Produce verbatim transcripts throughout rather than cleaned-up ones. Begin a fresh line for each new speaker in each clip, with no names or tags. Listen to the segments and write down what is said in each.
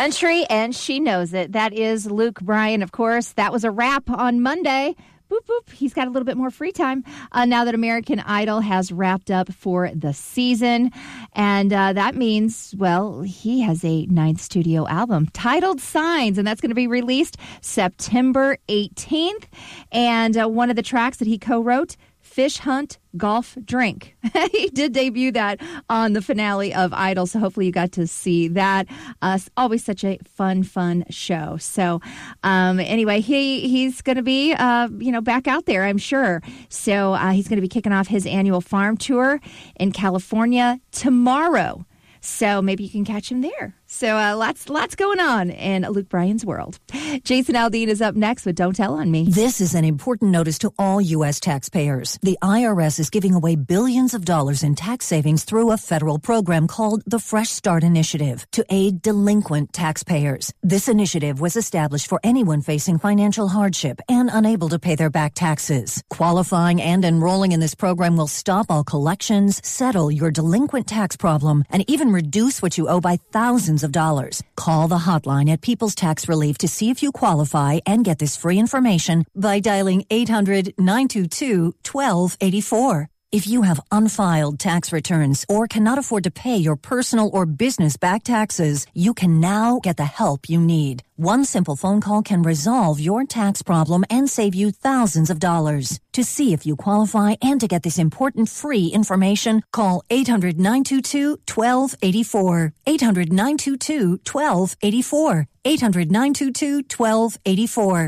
country, and she knows it. That is Luke Bryan, of course. That was a wrap on Monday. Boop, boop. He's got a little bit more free time uh, now that American Idol has wrapped up for the season. And uh, that means, well, he has a ninth studio album titled Signs, and that's going to be released September eighteenth. And uh, one of the tracks that he co-wrote, Fish Hunt, Golf, Drink. He did debut that on the finale of Idol, so hopefully you got to see that. Uh, it's always such a fun, fun show. So um, anyway, he he's going to be, uh, you know, back out there, I'm sure. So uh, he's going to be kicking off his annual farm tour in California tomorrow. So maybe you can catch him there. So uh, lots lots going on in Luke Bryan's world. Jason Aldean is up next with Don't Tell on Me.
This is an important notice to all U S taxpayers. The I R S is giving away billions of dollars in tax savings through a federal program called the Fresh Start Initiative to aid delinquent taxpayers. This initiative was established for anyone facing financial hardship and unable to pay their back taxes. Qualifying and enrolling in this program will stop all collections, settle your delinquent tax problem, and even reduce what you owe by thousands of dollars. Call the hotline at People's Tax Relief to see if you qualify and get this free information by dialing eight hundred, nine two two, one two eight four. If you have unfiled tax returns or cannot afford to pay your personal or business back taxes, you can now get the help you need. One simple phone call can resolve your tax problem and save you thousands of dollars. To see if you qualify and to get this important free information, call eight hundred, nine two two, one two eight four. eight hundred, nine two two, one two eight four. eight hundred, nine two two, one two eight four.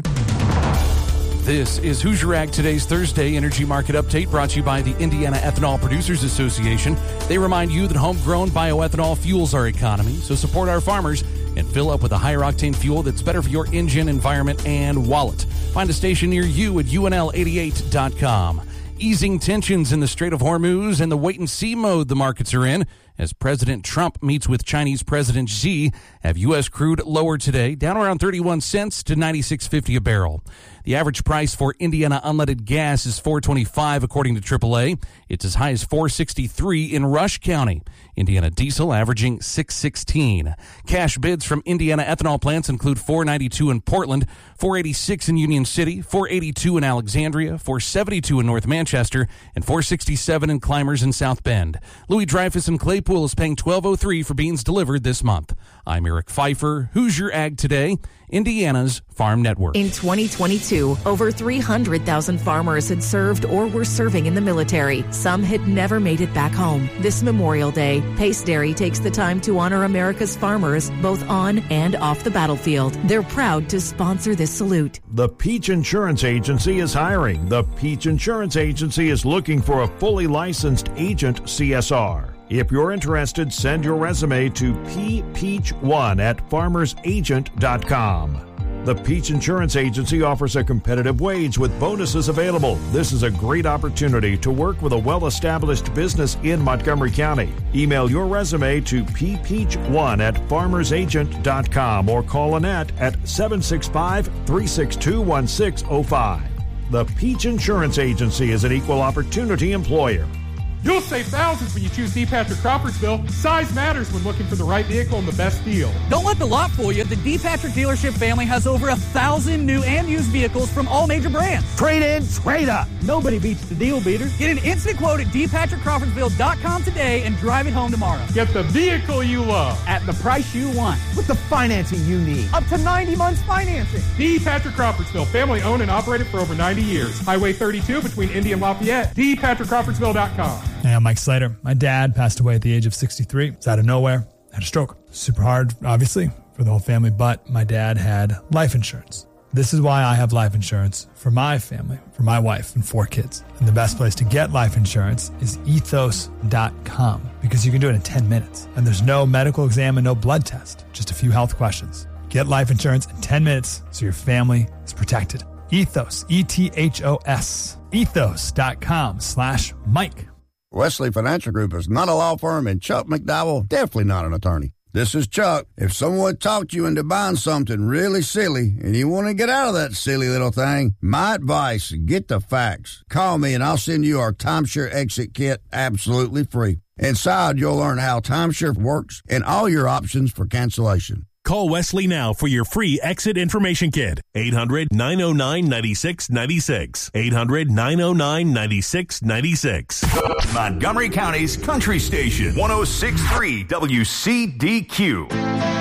This is Hoosier Ag Today's Thursday Energy Market Update, brought to you by the Indiana Ethanol Producers Association. They remind you that homegrown bioethanol fuels our economy, so support our farmers and fill up with a higher octane fuel that's better for your engine, environment, and wallet. Find a station near you at U N L eighty-eight dot com. Easing tensions in the Strait of Hormuz and the wait-and-see mode the markets are in as President Trump meets with Chinese President Xi have U S crude lower today, down around thirty-one cents to ninety-six fifty a barrel. The average price for Indiana unleaded gas is four twenty-five, according to triple A. It's as high as four sixty-three in Rush County. Indiana diesel averaging six sixteen. Cash bids from Indiana ethanol plants include four ninety-two in Portland, four eighty-six in Union City, four eighty-two in Alexandria, four seventy-two in North Manchester, and four sixty-seven in Clymers and South Bend. Louis Dreyfus in Claypool is paying twelve oh three for beans delivered this month. I'm Eric Pfeiffer, Hoosier Ag Today, Indiana's Farm Network.
In twenty twenty-two, over three hundred thousand farmers had served or were serving in the military. Some had never made it back home. This Memorial Day, Pace Dairy takes the time to honor America's farmers, both on and off the battlefield. They're proud to sponsor this salute.
The Peach Insurance Agency is hiring. The Peach Insurance Agency is looking for a fully licensed agent C S R. If you're interested, send your resume to p peach one at farmers agent dot com. The Peach Insurance Agency offers a competitive wage with bonuses available. This is a great opportunity to work with a well-established business in Montgomery County. Email your resume to p peach one at farmers agent dot com or call Annette at seven six five, three six two, one six zero five. The Peach Insurance Agency is an equal opportunity employer.
You'll save thousands when you choose D. Patrick Crawfordsville. Size matters when looking for the right vehicle and the best deal.
Don't let the lot fool you. The D. Patrick dealership family has over a thousand new and used vehicles from all major brands.
Trade in, trade up. Nobody beats the deal beater.
Get an instant quote at d patrick crawfordsville dot com today and drive it home tomorrow.
Get the vehicle you love
at the price you want.
With the financing you need. Up to ninety months financing.
D. Patrick Crawfordsville, family owned and operated for over ninety years. Highway thirty-two between Indy and Lafayette. d patrick crawfordsville dot com.
Hey, I'm Mike Slater. My dad passed away at the age of sixty-three. It was out of nowhere. Had a stroke. Super hard, obviously, for the whole family, but my dad had life insurance. This is why I have life insurance for my family, for my wife and four kids. And the best place to get life insurance is ethos dot com because you can do it in ten minutes. And there's no medical exam and no blood test, just a few health questions. Get life insurance in ten minutes so your family is protected. Ethos, E T H O S, ethos dot com slash Mike.
Wesley Financial Group is not a law firm, and Chuck McDowell, definitely not an attorney. This is Chuck. If someone talked you into buying something really silly and you want to get out of that silly little thing, my advice, get the facts. Call me and I'll send you our timeshare exit kit absolutely free. Inside, you'll learn how timeshare works and all your options for cancellation.
Call Wesley now for your free exit information kit. eight hundred, nine oh nine, nine six nine six. eight hundred, nine oh nine, nine six nine six.
Montgomery County's Country Station, one oh six point three W C D Q.